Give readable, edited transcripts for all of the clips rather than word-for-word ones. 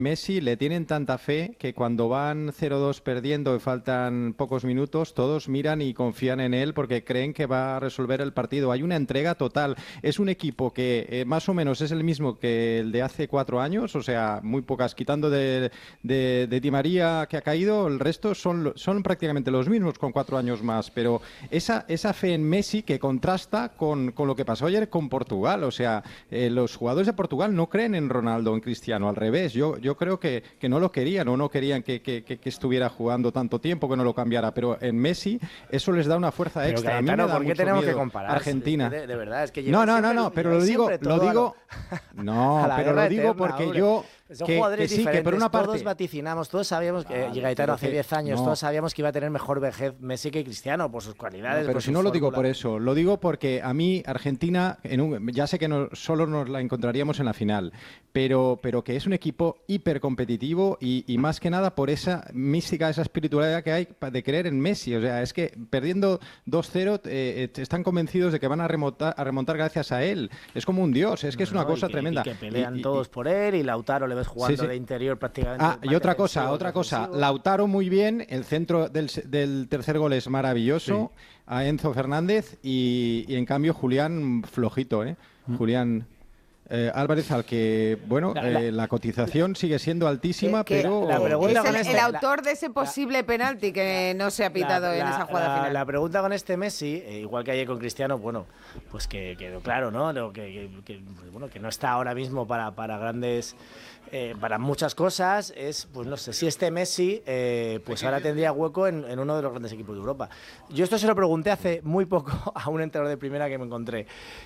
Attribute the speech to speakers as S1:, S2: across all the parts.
S1: Messi le tienen tanta fe que cuando van 0-2 perdiendo y faltan pocos minutos, todos miran y confían en él porque creen que va a resolver el partido. Hay una entrega total. Es un equipo que más o menos es el mismo que el de hace 4 años, o sea, muy pocas, quitando de Di María que ha caído, el resto son prácticamente los mismos con 4 años más. Pero esa fe en Messi que contrasta con lo que pasó ayer con Portugal. O sea, los jugadores de Portugal no creen en Ronaldo, en Cristiano, al revés. Yo creo que no lo querían o no querían que estuviera jugando tanto tiempo, que no lo cambiara, pero en Messi eso les da una fuerza
S2: Pero
S1: extra.
S2: Cayetano,
S1: a mí me da
S2: ¿por qué
S1: mucho
S2: tenemos
S1: miedo
S2: que comparar?
S1: Argentina.
S2: De verdad, es que
S1: No, pero lo digo, no, pero lo digo porque
S2: hombre.
S1: yo
S2: Son
S1: que
S2: jugadores
S1: sí,
S2: diferentes,
S1: que por una parte
S2: todos vaticinamos, todos sabíamos que Gaetano hace 10 años,
S1: no.
S2: todos sabíamos que iba a tener mejor vejez Messi que Cristiano por sus cualidades.
S1: No, pero
S2: por
S1: si
S2: su
S1: no lo digo
S2: fórmula.
S1: por eso, lo digo porque a mí Argentina, ya sé que solo nos la encontraríamos en la final, pero que es un equipo hiper competitivo y más que nada por esa mística, esa espiritualidad que hay de creer en Messi. O sea, es que perdiendo 2-0 están convencidos de que van a remontar gracias a él. Es como un dios, es que es una cosa tremenda.
S2: Y que pelean todos por él y Lautaro le ves jugando de interior prácticamente.
S1: Y otra cosa, Lautaro muy bien, el centro del tercer gol es maravilloso, a Enzo Fernández y en cambio Julián flojito, Julián Álvarez, al que, bueno, la cotización sigue siendo altísima, pero...
S3: Es el autor de ese posible penalti que no se ha pitado en esa jugada final.
S2: La pregunta con este Messi, igual que ayer con Cristiano, bueno, pues que quedó claro, ¿no? Bueno, que no está ahora mismo para grandes... para muchas cosas es, pues no sé, si este Messi pues ahora tendría hueco en uno de los grandes equipos de Europa. Yo esto se lo pregunté hace muy poco a un entrenador de primera que me encontré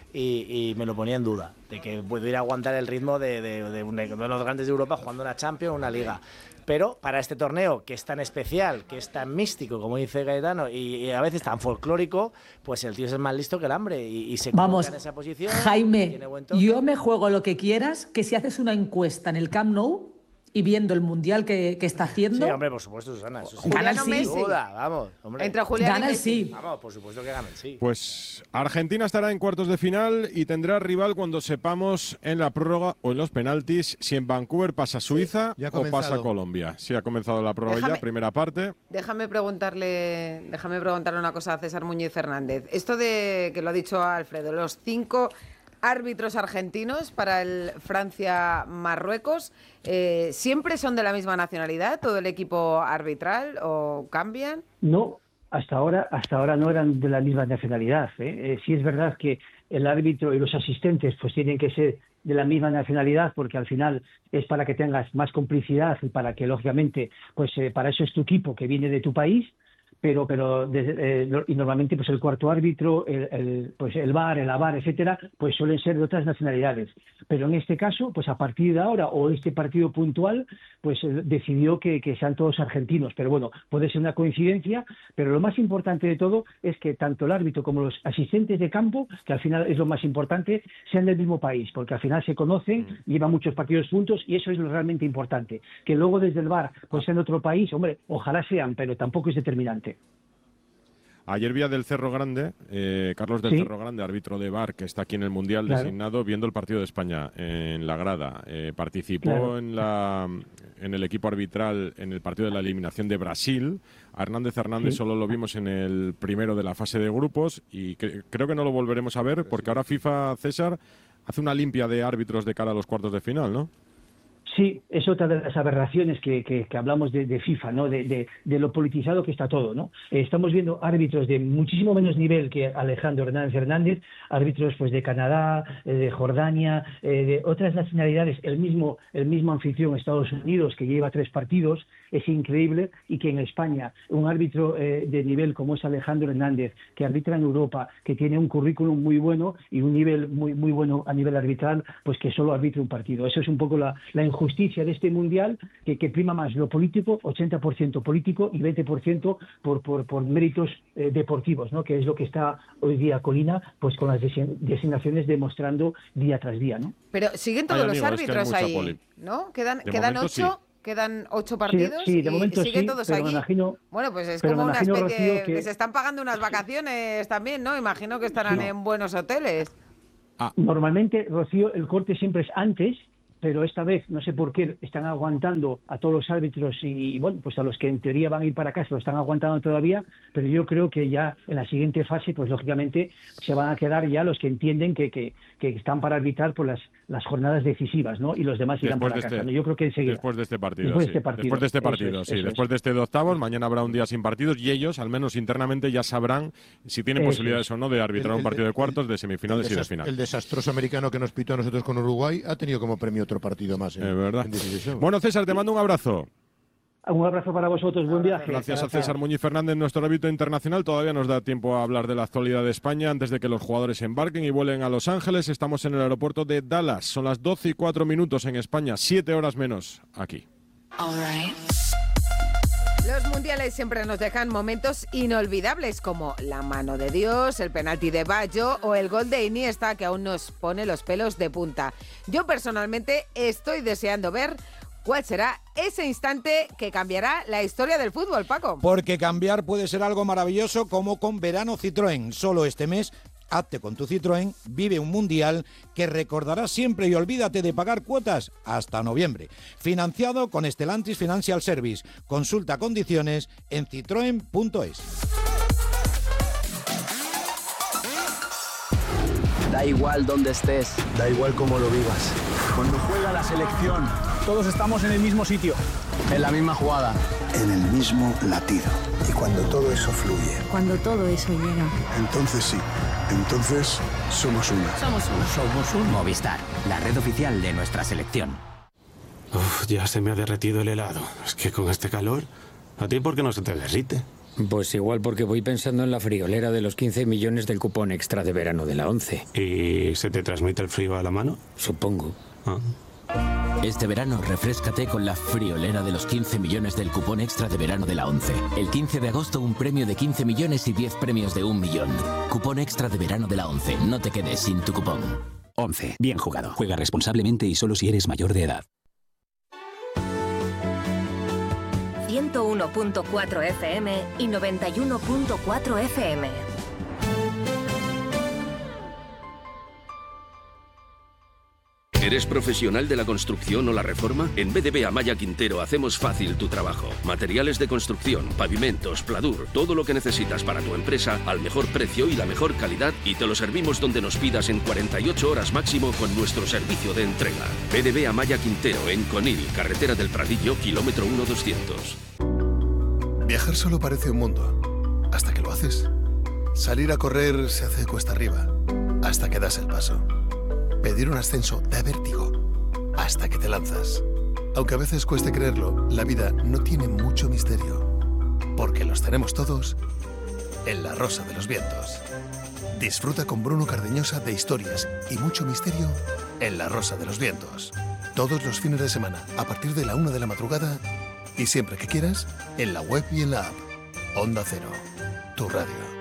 S2: y me lo ponía en duda, de que pudiera aguantar el ritmo de uno de los grandes de Europa jugando una Champions, una Liga. Pero para este torneo, que es tan especial, que es tan místico, como dice Gaetano, y a veces tan folclórico, pues el tío es más listo que el hambre y se coloca en esa posición.
S4: Jaime, yo me juego lo que quieras, que si haces una encuesta en el Camp Nou y viendo el mundial que está haciendo...
S2: Sí, hombre, por supuesto, Susana. Eso sí.
S4: Gana el sí.
S2: Vamos, hombre.
S3: Entre Julián
S4: Gana
S3: y
S4: el
S3: Messi.
S4: sí.
S2: Vamos, por supuesto que gana el sí.
S5: Pues Argentina estará en cuartos de final y tendrá rival cuando sepamos en la prórroga o en los penaltis si en Vancouver pasa Suiza o pasa Colombia. Sí, ha comenzado la prórroga ya, primera parte.
S3: Déjame preguntarle una cosa a César Muñiz Fernández. Esto de que lo ha dicho Alfredo, los 5 árbitros argentinos para el Francia-Marruecos, ¿siempre son de la misma nacionalidad, todo el equipo arbitral, o cambian?
S6: No, hasta ahora no eran de la misma nacionalidad. Sí es verdad que el árbitro y los asistentes pues tienen que ser de la misma nacionalidad, porque al final es para que tengas más complicidad y para que, lógicamente, pues para eso es tu equipo que viene de tu país. Pero y normalmente pues el cuarto árbitro, pues el VAR, el AVAR, etcétera, pues suelen ser de otras nacionalidades. Pero en este caso, pues a partir de ahora, o este partido puntual, pues decidió que sean todos argentinos. Pero bueno, puede ser una coincidencia, pero lo más importante de todo es que tanto el árbitro como los asistentes de campo, que al final es lo más importante, sean del mismo país, porque al final se conocen, llevan muchos partidos juntos y eso es lo realmente importante. Que luego desde el VAR pues sean de otro país, hombre, ojalá sean, pero tampoco es determinante.
S5: Ayer vía del Cerro Grande, Carlos del Cerro Grande, árbitro de VAR, que está aquí en el Mundial designado, viendo el partido de España en la grada. Participó en el equipo arbitral en el partido de la eliminación de Brasil. A Hernández solo lo vimos en el primero de la fase de grupos y creo que no lo volveremos a ver porque ahora FIFA, César, hace una limpia de árbitros de cara a los cuartos de final, ¿no?
S6: Sí, es otra de las aberraciones que hablamos de FIFA, ¿no? De lo politizado que está todo, ¿no? Estamos viendo árbitros de muchísimo menos nivel que Alejandro Hernández, árbitros pues de Canadá, de Jordania, de otras nacionalidades, el mismo anfitrión, Estados Unidos, que lleva 3 partidos, es increíble, y que en España un árbitro de nivel como es Alejandro Hernández, que arbitra en Europa, que tiene un currículum muy bueno y un nivel muy bueno a nivel arbitral, pues que solo arbitre un partido. Eso es un poco la injusticia de este mundial, que prima más lo político, 80% político y 20% por méritos deportivos, ¿no? Que es lo que está hoy día Colina, pues con las designaciones demostrando día tras día, ¿no?
S3: Pero siguen todos los árbitros ahí, ¿no? Quedan 8. Sí. Quedan 8 partidos
S6: sí, de momento
S3: y siguen
S6: sí,
S3: todos
S6: pero
S3: allí.
S6: Bueno,
S3: pues es como una especie
S6: Rocío,
S3: que se están pagando unas vacaciones también, ¿no? Imagino que estarán en buenos hoteles.
S6: Normalmente, Rocío, el corte siempre es antes, pero esta vez no sé por qué están aguantando a todos los árbitros y bueno, pues a los que en teoría van a ir para casa lo están aguantando todavía, pero yo creo que ya en la siguiente fase, pues lógicamente se van a quedar ya los que entienden que están para arbitrar por las jornadas decisivas, ¿no? Y los demás irán para casa, ¿no? Yo creo que enseguida.
S5: Después de este partido,
S6: después de este partido,
S5: después de este de octavos, mañana habrá un día sin partidos y ellos, al menos internamente, ya sabrán si tienen posibilidades o no de arbitrar un partido de cuartos, de semifinales y de final.
S7: El desastroso americano que nos pitó a nosotros con Uruguay ha tenido como premio otro partido más.
S5: ¿Verdad? Bueno, César, te mando un abrazo.
S6: Un abrazo para vosotros, buen viaje.
S5: Gracias a César Muñiz Fernández, nuestro árbitro internacional. Todavía nos da tiempo a hablar de la actualidad de España antes de que los jugadores embarquen y vuelen a Los Ángeles. Estamos en el aeropuerto de Dallas. Son las 12:04 en España, 7 horas menos aquí.
S3: Los mundiales siempre nos dejan momentos inolvidables como la mano de Dios, el penalti de Baggio o el gol de Iniesta que aún nos pone los pelos de punta. Yo personalmente estoy deseando ver cuál será ese instante que cambiará la historia del fútbol, Paco.
S8: Porque cambiar puede ser algo maravilloso como con Verano Citroën. Solo este mes, hazte con tu Citroën, vive un mundial que recordarás siempre y olvídate de pagar cuotas hasta noviembre. Financiado con Stellantis Financial Service. Consulta condiciones en citroen.es.
S9: Da igual dónde estés, da igual cómo lo vivas. Cuando juega la selección, todos estamos en el mismo sitio, en la misma jugada,
S10: en el mismo latido. Y cuando todo eso fluye,
S11: cuando todo eso llega,
S10: entonces sí, entonces somos uno.
S11: Somos uno.
S12: Movistar, la red oficial de nuestra selección.
S13: Uf, ya se me ha derretido el helado. Es que con este calor, ¿a ti por qué no se te derrite?
S14: Pues igual porque voy pensando en la friolera de los 15 millones del cupón extra de verano de la 11.
S13: ¿Y se te transmite el frío a la mano?
S14: Supongo.
S12: Este verano refréscate con la friolera de los 15 millones del cupón extra de verano de la 11. El 15 de agosto un premio de 15 millones y 10 premios de 1 millón. Cupón extra de verano de la 11. No te quedes sin tu cupón.
S15: 11. Bien jugado. Juega responsablemente y solo si eres mayor de edad.
S11: 101.4 FM y 91.4 FM.
S16: ¿Eres profesional de la construcción o la reforma? En BDB Amaya Quintero hacemos fácil tu trabajo. Materiales de construcción, pavimentos, pladur, todo lo que necesitas para tu empresa al mejor precio y la mejor calidad, y te lo servimos donde nos pidas en 48 horas máximo con nuestro servicio de entrega. BDB Amaya Quintero en Conil, carretera del Pradillo, kilómetro 1200.
S17: Viajar solo parece un mundo, hasta que lo haces. Salir a correr se hace cuesta arriba, hasta que das el paso. Pedir un ascenso da vértigo, hasta que te lanzas. Aunque a veces cueste creerlo, la vida no tiene mucho misterio, porque los tenemos todos en La Rosa de los Vientos. Disfruta con Bruno Cardeñosa de historias y mucho misterio en La Rosa de los Vientos. Todos los fines de semana, a partir de la 1 de la madrugada, y siempre que quieras, en la web y en la app. Onda Cero, tu radio.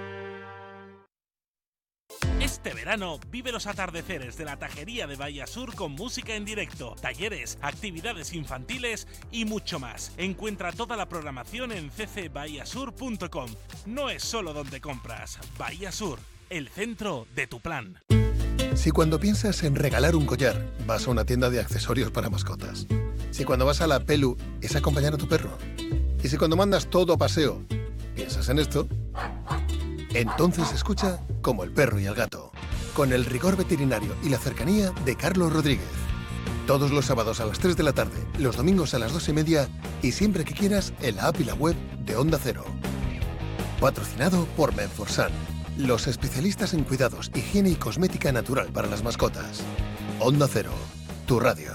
S18: Este verano vive los atardeceres de la Tajería de Bahía Sur con música en directo, talleres, actividades infantiles y mucho más. Encuentra toda la programación en ccbahiasur.com. No es solo donde compras. Bahía Sur, el centro de tu plan.
S17: Si cuando piensas en regalar un collar, vas a una tienda de accesorios para mascotas. Si cuando vas a la Pelu es acompañar a tu perro. Y si cuando mandas todo a paseo, piensas en esto, entonces escucha Como el perro y el gato, con el rigor veterinario y la cercanía de Carlos Rodríguez. Todos los sábados a las 3 de la tarde, los domingos a las 2:30 y siempre que quieras en la app y la web de Onda Cero. Patrocinado por Menforsan, los especialistas en cuidados, higiene y cosmética natural para las mascotas. Onda Cero, tu radio.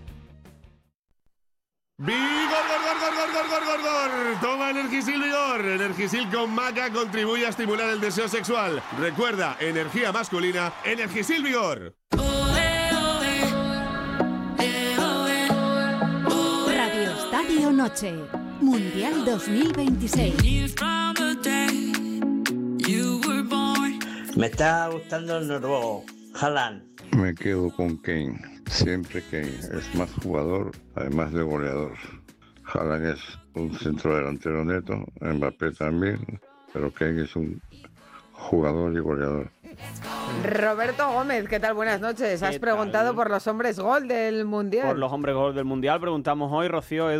S19: ¡Vigor! Toma Energisil Vigor. Energisil con maca contribuye a estimular el deseo sexual. Recuerda, energía masculina, Energisil Vigor.
S11: Radio Estadio Noche, Mundial 2026.
S20: Me está gustando el noruego, Haaland.
S21: Me quedo con Kane. Siempre Kane es más jugador, además de goleador. Haaland es un centrodelantero neto, Mbappé también, pero Kane es un jugador y goleador.
S3: Roberto Gómez, ¿qué tal? Buenas noches. Has preguntado por los hombres gol del Mundial.
S1: Por los hombres gol del Mundial preguntamos hoy, Rocío, Edu.